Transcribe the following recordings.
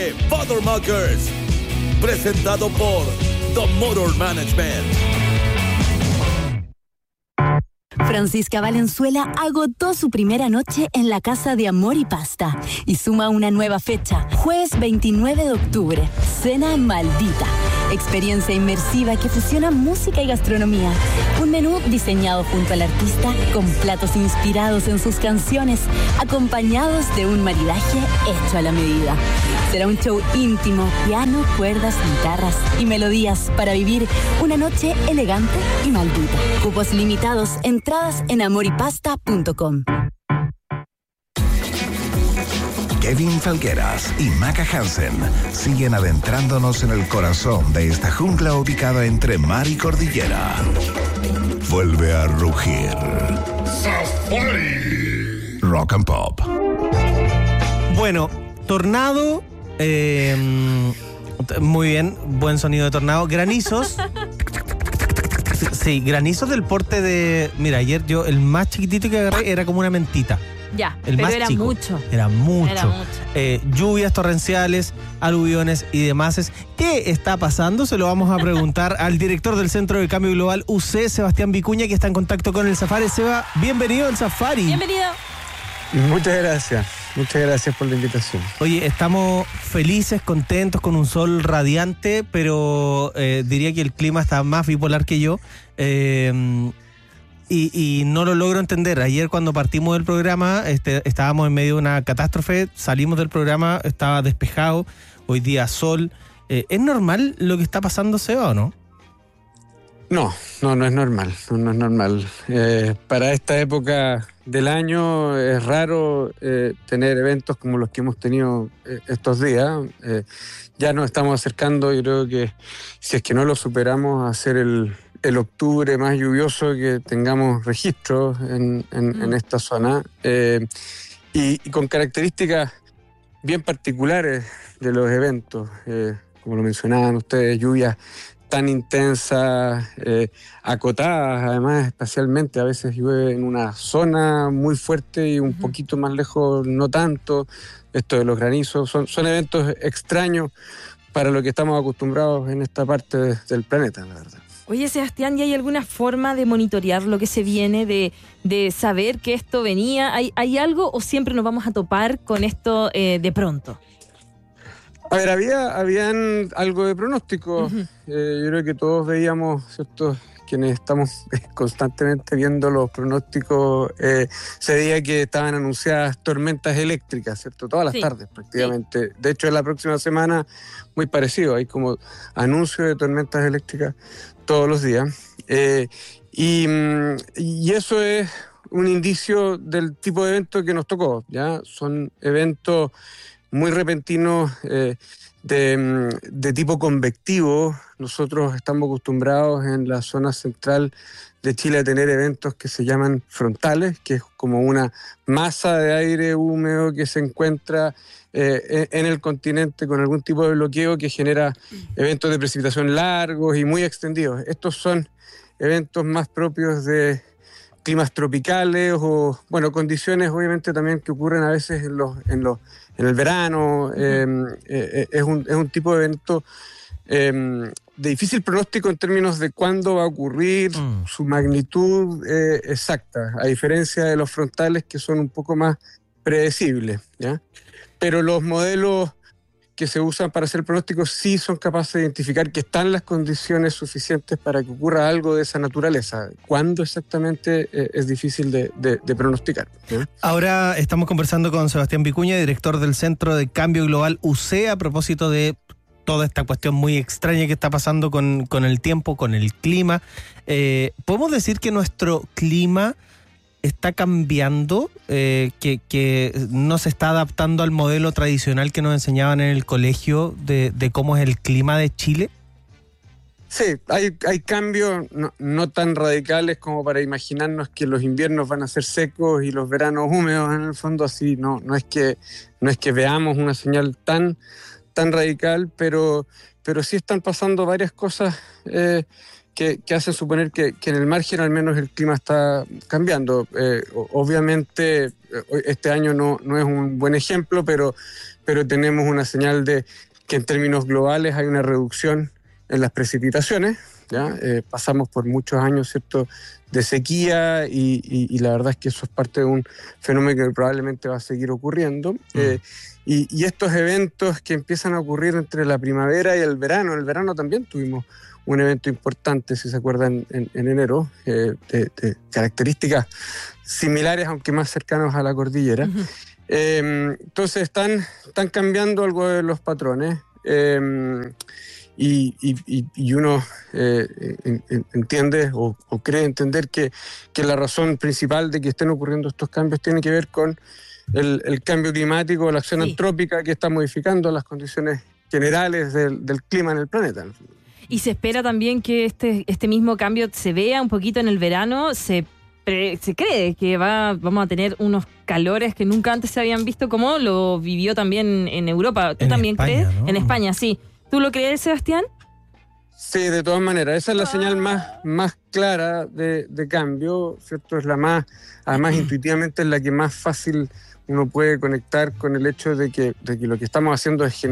Fathermuckers, presentado por The Motor Management. Francisca Valenzuela agotó su primera noche en la Casa de Amor y Pasta y suma una nueva fecha, jueves 29 de octubre, Cena Maldita. Experiencia inmersiva que fusiona música y gastronomía. Un menú diseñado junto al artista con platos inspirados en sus canciones, acompañados de un maridaje hecho a la medida. Será un show íntimo, piano, cuerdas, guitarras y melodías para vivir una noche elegante y maldita. Cupos limitados, entradas en amoripasta.com. Kevin Felgueras y Maca Hansen siguen adentrándonos en el corazón de esta jungla ubicada entre mar y cordillera. Vuelve a rugir Safari Rock and Pop. Bueno, tornado, muy bien, buen sonido de tornado. Granizos. Sí, granizos del porte de... Mira, ayer yo el más chiquitito que agarré era como una mentita. Ya, el pero más era chico. mucho. Era mucho. Lluvias torrenciales, aluviones y demás. ¿Qué está pasando? Se lo vamos a preguntar al director del Centro de Cambio Global UC, Sebastián Vicuña, que está en contacto con el Safari. Seba, bienvenido al Safari. Bienvenido. Muchas gracias por la invitación. Oye, estamos felices, contentos, con un sol radiante, pero diría que el clima está más bipolar que yo. Y no lo logro entender. Ayer cuando partimos del programa estábamos en medio de una catástrofe, salimos del programa, estaba despejado, hoy día sol. ¿Es normal lo que está pasando, Seba, o no? No es normal. No es normal. Para esta época del año es raro tener eventos como los que hemos tenido estos días. Ya nos estamos acercando, yo creo que si es que no lo superamos, a ser el octubre más lluvioso que tengamos registros en esta zona, y con características bien particulares de los eventos, como lo mencionaban ustedes, lluvias tan intensas, acotadas, además espacialmente. A veces llueve en una zona muy fuerte y un poquito más lejos no tanto. Esto de los granizos son eventos extraños para lo que estamos acostumbrados en esta parte del planeta, la verdad. Oye, Sebastián, ¿y hay alguna forma de monitorear lo que se viene, de saber que esto venía? ¿Hay algo o siempre nos vamos a topar con esto de pronto? A ver, habían algo de pronóstico. Yo creo que todos veíamos, ¿cierto? Quienes estamos constantemente viendo los pronósticos, se veía que estaban anunciadas tormentas eléctricas, ¿cierto? Todas las tardes prácticamente. Sí. De hecho, en la próxima semana, muy parecido. Hay como anuncio de tormentas eléctricas todos los días. Y eso es un indicio del tipo de evento que nos tocó, ¿ya? Son eventos muy repentinos, de tipo convectivo. Nosotros estamos acostumbrados en la zona central de Chile a tener eventos que se llaman frontales, que es como una masa de aire húmedo que se encuentra en el continente con algún tipo de bloqueo que genera eventos de precipitación largos y muy extendidos. Estos son eventos más propios de climas tropicales o, bueno, condiciones obviamente también que ocurren a veces en el verano. Es un tipo de evento de difícil pronóstico en términos de cuándo va a ocurrir, su magnitud exacta, a diferencia de los frontales que son un poco más predecibles, ¿ya? Pero los modelos que se usan para hacer pronósticos sí son capaces de identificar que están las condiciones suficientes para que ocurra algo de esa naturaleza. ¿Cuándo exactamente? Es difícil de pronosticar, ¿no? Ahora estamos conversando con Sebastián Vicuña, director del Centro de Cambio Global UC, a propósito de toda esta cuestión muy extraña que está pasando con el tiempo, con el clima. ¿Podemos decir que nuestro clima está cambiando, que no se está adaptando al modelo tradicional que nos enseñaban en el colegio de cómo es el clima de Chile? Sí, hay cambios no tan radicales como para imaginarnos que los inviernos van a ser secos y los veranos húmedos. En el fondo así no es que veamos una señal tan radical, pero sí están pasando varias cosas que hacen suponer que en el margen al menos el clima está cambiando. Obviamente este año no es un buen ejemplo, pero pero tenemos una señal de que en términos globales hay una reducción en las precipitaciones, ¿ya? Pasamos por muchos años, ¿cierto?, de sequía y la verdad es que eso es parte de un fenómeno que probablemente va a seguir ocurriendo. Y estos eventos que empiezan a ocurrir entre la primavera y el verano también tuvimos un evento importante, si se acuerdan, en enero, de características similares, aunque más cercanos a la cordillera. Entonces están cambiando algo de los patrones. Y uno entiende o cree entender que la razón principal de que estén ocurriendo estos cambios tiene que ver con el cambio climático, la acción antrópica que está modificando las condiciones generales del clima en el planeta. Y se espera también que este mismo cambio se vea un poquito en el verano. Se cree que vamos a tener unos calores que nunca antes se habían visto, como lo vivió también en Europa. ¿Tú también España, crees? ¿no? En España, sí. ¿Tú lo crees, Sebastián? Sí, de todas maneras. Esa es la señal más clara de cambio, ¿cierto? Es la más, además intuitivamente es la que más fácil uno puede conectar con el hecho de que lo que estamos haciendo es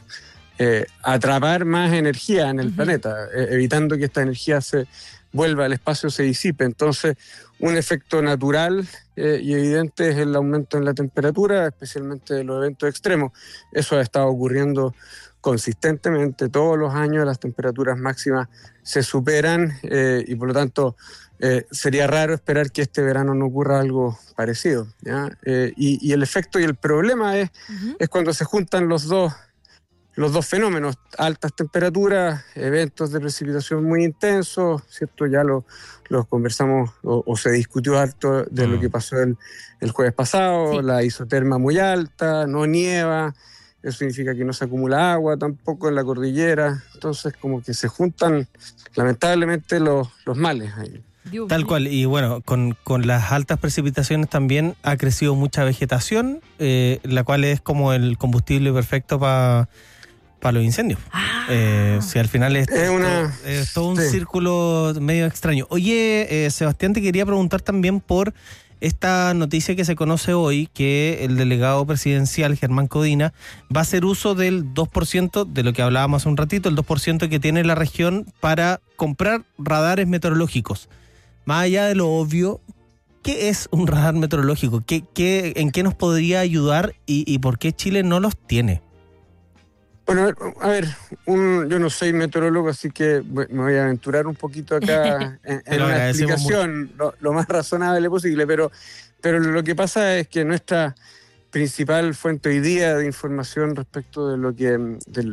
atrapar más energía en el planeta, evitando que esta energía se vuelva al espacio, se disipe. Entonces, un efecto natural y evidente es el aumento en la temperatura, especialmente de los eventos extremos. Eso ha estado ocurriendo consistentemente todos los años. Las temperaturas máximas se superan y por lo tanto sería raro esperar que este verano no ocurra algo parecido, ¿ya? Y el efecto y el problema es cuando se juntan los dos fenómenos: altas temperaturas, eventos de precipitación muy intensos, ¿cierto? Ya los conversamos o se discutió harto de lo que pasó el jueves pasado, la isoterma muy alta, no nieva. Eso significa que no se acumula agua tampoco en la cordillera. Entonces, como que se juntan, lamentablemente, los males ahí. Tal cual. Y bueno, con las altas precipitaciones también ha crecido mucha vegetación, la cual es como el combustible perfecto para los incendios. Si al final es todo un círculo medio extraño. Oye, Sebastián, te quería preguntar también por esta noticia que se conoce hoy, que el delegado presidencial Germán Codina va a hacer uso del 2%, de lo que hablábamos hace un ratito, el 2% que tiene la región para comprar radares meteorológicos. Más allá de lo obvio, ¿qué es un radar meteorológico? ¿En qué nos podría ayudar y por qué Chile no los tiene? Bueno, a ver, yo no soy meteorólogo, así que me voy a aventurar un poquito acá en una explicación lo más razonable posible, pero lo que pasa es que nuestra principal fuente hoy día de información respecto de lo que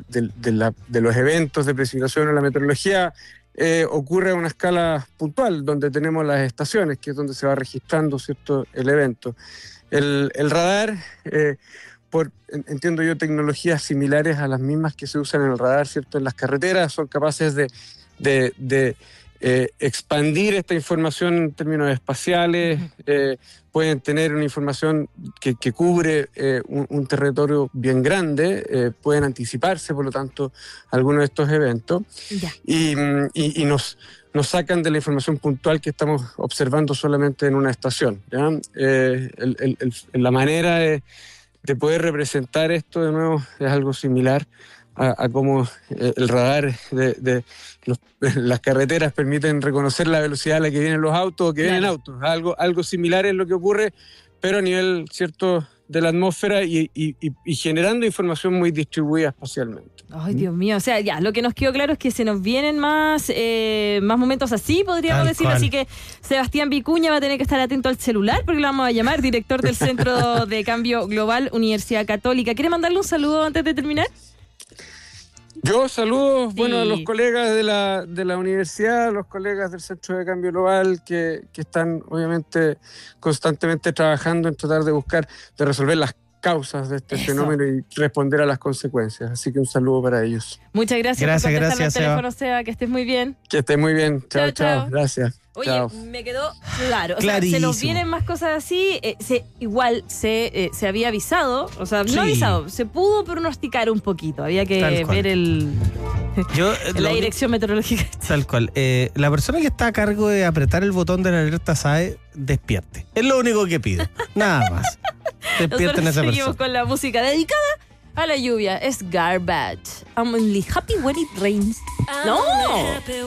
de los eventos de precipitación en la meteorología ocurre a una escala puntual, donde tenemos las estaciones, que es donde se va registrando, ¿cierto?, el evento. El radar, entiendo yo, tecnologías similares a las mismas que se usan en el radar, ¿cierto?, en las carreteras, son capaces de expandir esta información en términos espaciales, pueden tener una información que cubre un territorio bien grande, pueden anticiparse, por lo tanto, algunos de estos eventos, y nos sacan de la información puntual que estamos observando solamente en una estación, ¿ya? La manera de poder representar esto, de nuevo, es algo similar a cómo el radar de las carreteras permiten reconocer la velocidad a la que vienen los autos o que vienen autos. Algo similar es lo que ocurre, pero a nivel, ¿cierto?, de la atmósfera y generando información muy distribuida espacialmente. Ay, Dios mío, o sea, ya, lo que nos quedó claro es que se nos vienen más momentos así, podríamos decir, así que Sebastián Vicuña va a tener que estar atento al celular, porque lo vamos a llamar, director del Centro de Cambio Global, Universidad Católica. ¿Quiere mandarle un saludo antes de terminar? Yo saludo, a los colegas de la universidad, a los colegas del Centro de Cambio Global que están obviamente constantemente trabajando en tratar de resolver las causas de este fenómeno y responder a las consecuencias. Así que un saludo para ellos. Muchas gracias por contestar el teléfono, Seba. Que estés muy bien. Que estés muy bien. Chao. Gracias. Oye, chao. Me quedó claro. O sea, se nos vienen más cosas así. Igual se había avisado, o sea, no avisado, se pudo pronosticar un poquito. Había que ver la dirección meteorológica. Tal cual. La persona que está a cargo de apretar el botón de la alerta SAE, despierte. Es lo único que pido. Nada más. Despierten a esa persona. Seguimos con la música dedicada a la lluvia. Es garbage. I'm only happy when it rains. No.